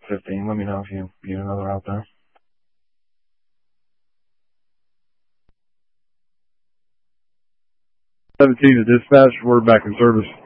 15. Let me know if you get another out there. 17 to dispatch. We're back in service.